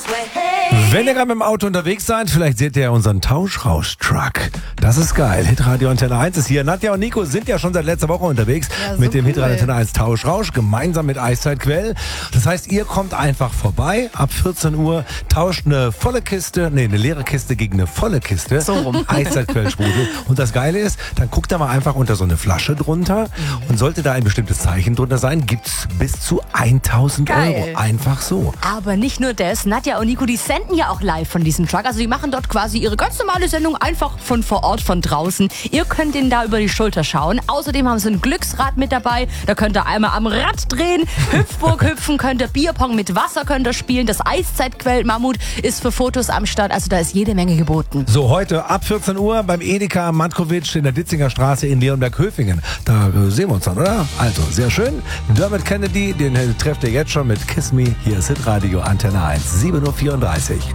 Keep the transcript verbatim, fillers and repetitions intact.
Wenn ihr gerade mit dem Auto unterwegs seid, vielleicht seht ihr ja unseren Tauschrausch-Truck. Das ist geil. Hitradio Antenne eins ist hier. Nadja und Nico sind ja schon seit letzter Woche unterwegs Ja, so mit dem cool. Hitradio Antenne eins Tauschrausch, gemeinsam mit Eiszeitquell. Das heißt, ihr kommt einfach vorbei ab vierzehn Uhr, tauscht eine volle Kiste, nee, eine leere Kiste gegen eine volle Kiste. So rum. Eiszeitquell-Sprudel. Und das Geile ist, dann guckt da mal einfach unter so eine Flasche drunter und sollte da ein bestimmtes Zeichen drunter sein, gibt's bis zu tausend Geil. Euro. Einfach so. Aber nicht nur das, Nadja und Nico, die senden ja auch live von diesem Truck. Also die machen dort quasi ihre ganz normale Sendung einfach von vor Ort, von draußen. Ihr könnt denen da über die Schulter schauen. Außerdem haben sie ein Glücksrad mit dabei. Da könnt ihr einmal am Rad drehen, Hüpfburg hüpfen könnt ihr, Bierpong mit Wasser könnt ihr spielen. Das Eiszeitquell-Mammut ist für Fotos am Start. Also da ist jede Menge geboten. So, heute ab vierzehn Uhr beim Edeka am Matkowitsch in der Ditzinger Straße in Leonberg-Höfingen. Da äh, sehen wir uns dann, oder? Also, sehr schön. Dermot Kennedy, den äh, trefft ihr jetzt schon mit Kiss Me. Hier ist Hitradio Antenne eins, sieben Uhr vierunddreißig.